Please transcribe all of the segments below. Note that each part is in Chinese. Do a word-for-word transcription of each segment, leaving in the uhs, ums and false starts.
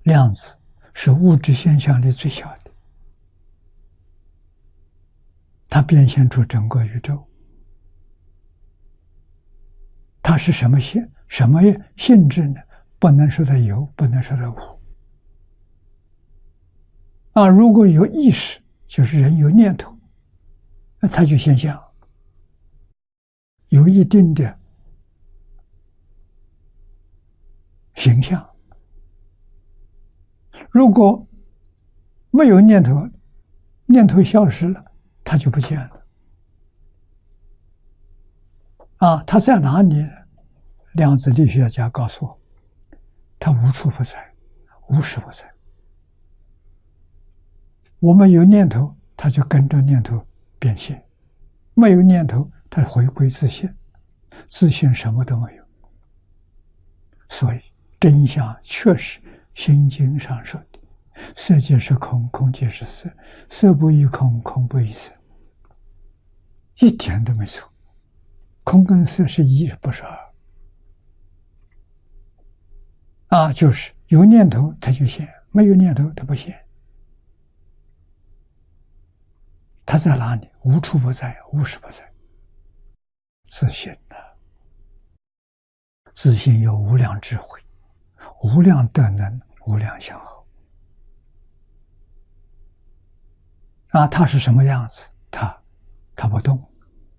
量子是物质现象里最小的，它变现出整个宇宙。它是什么性什么性质呢？不能说它有，不能说它无。啊，如果有意识，就是人有念头，那它就现象，有一定的形象。如果没有念头，念头消失了，它就不见了。啊，它在哪里呢？量子力学家告诉我，它无处不在，无时不在。我们有念头，它就跟着念头变现；没有念头，它回归自性。自性什么都没有。所以真相确实心经上说的：色即是空，空即是色，色不异空，空不异色。一点都没错。空跟色是一，不是二。啊，就是有念头它就现，没有念头它不现。它在哪里？无处不在，无时不在。自信呢？自信有无量智慧，无量德能，无量相好。啊，它是什么样子？它，它不动。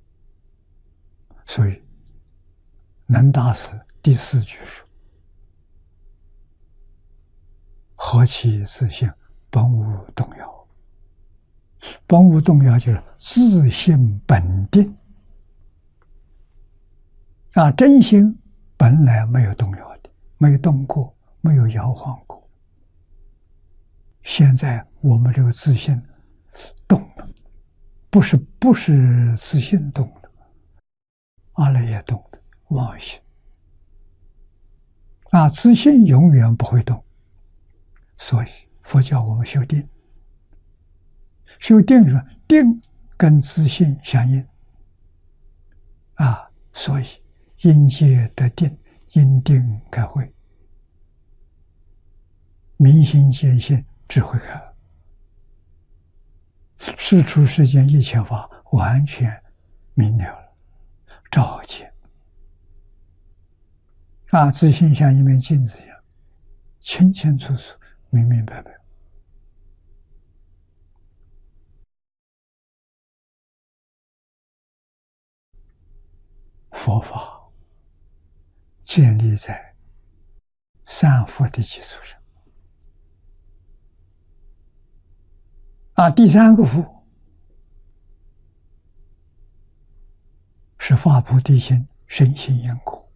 所以，能大师第四句说：“何其自性，本无动摇。”本无动摇就是自性本定。啊，真心本来没有动摇的，没有动过，没有摇晃过。现在我们这个自性动了，不是不是自性动了，阿赖耶动了，妄心。啊，自性永远不会动，所以佛教我们修定。修定说定跟自性相应啊，所以因戒得定，因定开慧，明心见性，智慧开了，世出世间一切法完全明了了，照见啊，自性像一面镜子一样，清清楚楚，明明白白。佛法建立在三福的基础上。啊，第三个福是发菩提心，深信因果。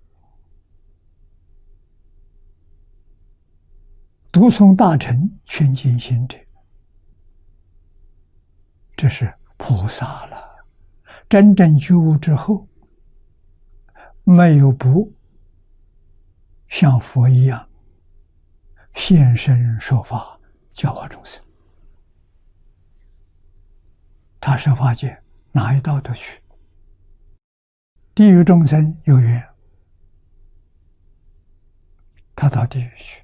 读诵大乘，劝进行者，这是菩萨了。真正觉悟之后，没有不像佛一样现身说法，教化众生。他设法界哪一道都去。地狱众生有缘，他到地狱去；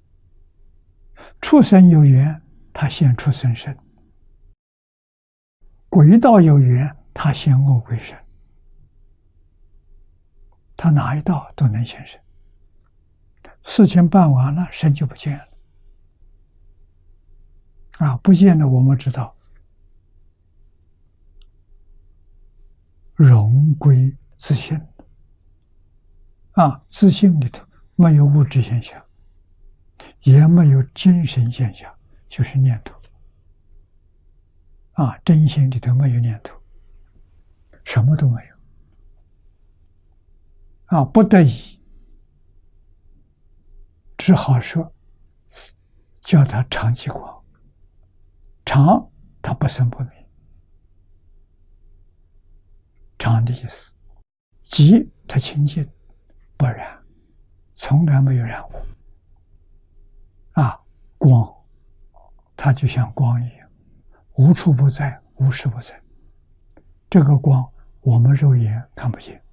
畜生有缘，他现畜生身；鬼道有缘，他现恶鬼身。他哪一道都能现身，事情办完了，身就不见了。啊，不见了，我们知道，荣归自性。啊，自性里头没有物质现象，也没有精神现象，就是念头。啊，真心里头没有念头，什么都没有。啊，不得已，只好说，叫他常寂光。常，他不生不灭。常的意思，寂，他清净，不染，从来没有染过。啊，光，它就像光一样，无处不在，无时不在。这个光，我们肉眼看不见。